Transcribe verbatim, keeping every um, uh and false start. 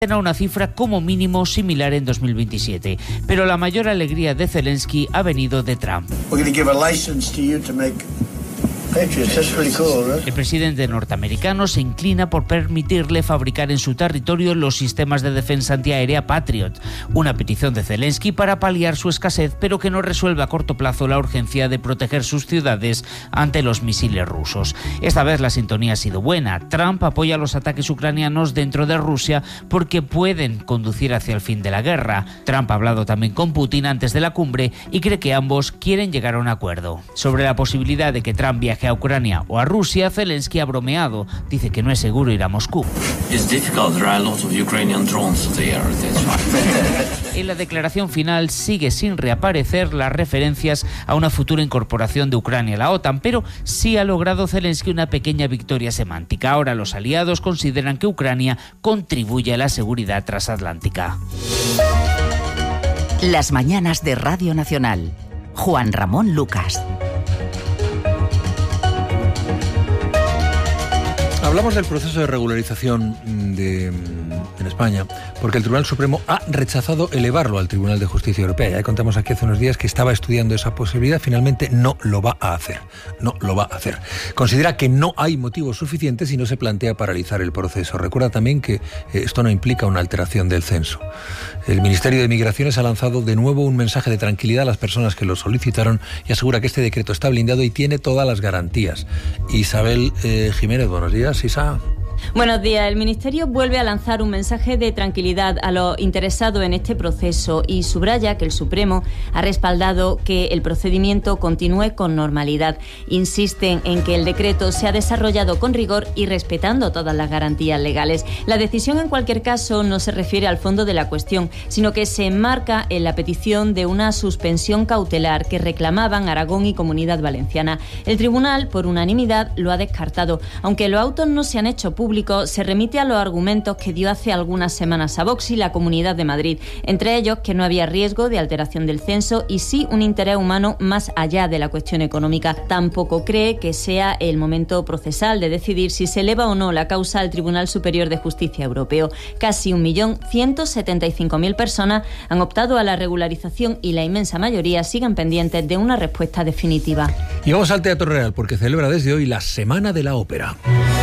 a una cifra como mínimo similar en dos mil veintisiete. Pero la mayor alegría de Zelensky ha venido de Trump. El presidente norteamericano se inclina por permitirle fabricar en su territorio los sistemas de defensa antiaérea Patriot, una petición de Zelensky para paliar su escasez, pero que no resuelve a corto plazo la urgencia de proteger sus ciudades ante los misiles rusos. Esta vez la sintonía ha sido buena. Trump apoya los ataques ucranianos dentro de Rusia porque pueden conducir hacia el fin de la guerra. Trump ha hablado también con Putin antes de la cumbre y cree que ambos quieren llegar a un acuerdo. Sobre la posibilidad de que Trump viaje a Ucrania o a Rusia, Zelensky ha bromeado. Dice que no es seguro ir a Moscú. En la declaración final sigue sin reaparecer las referencias a una futura incorporación de Ucrania a la OTAN, pero sí ha logrado Zelensky una pequeña victoria semántica. Ahora los aliados consideran que Ucrania contribuye a la seguridad transatlántica. Las mañanas de Radio Nacional. Juan Ramón Lucas. Hablamos del proceso de regularización de, en España, porque el Tribunal Supremo ha rechazado elevarlo al Tribunal de Justicia Europea. Ya contamos aquí hace unos días que estaba estudiando esa posibilidad, finalmente no lo va a hacer. No lo va a hacer. Considera que no hay motivos suficientes y no se plantea paralizar el proceso. Recuerda también que esto no implica una alteración del censo. El Ministerio de Migraciones ha lanzado de nuevo un mensaje de tranquilidad a las personas que lo solicitaron y asegura que este decreto está blindado y tiene todas las garantías. Isabel eh, Jiménez, buenos días. Isa. Buenos días. El Ministerio vuelve a lanzar un mensaje de tranquilidad a los interesados en este proceso y subraya que el Supremo ha respaldado que el procedimiento continúe con normalidad. Insisten en que el decreto se ha desarrollado con rigor y respetando todas las garantías legales. La decisión, en cualquier caso, no se refiere al fondo de la cuestión, sino que se enmarca en la petición de una suspensión cautelar que reclamaban Aragón y Comunidad Valenciana. El Tribunal, por unanimidad, lo ha descartado. Aunque los autos no se han hecho públicos, se remite a los argumentos que dio hace algunas semanas a Vox y la Comunidad de Madrid, entre ellos que no había riesgo de alteración del censo y sí un interés humano más allá de la cuestión económica. Tampoco cree que sea el momento procesal de decidir si se eleva o no la causa al Tribunal Superior de Justicia Europeo. Casi un millón ciento setenta y cinco mil personas han optado a la regularización y la inmensa mayoría siguen pendientes de una respuesta definitiva. Y vamos al Teatro Real porque celebra desde hoy la Semana de la Ópera.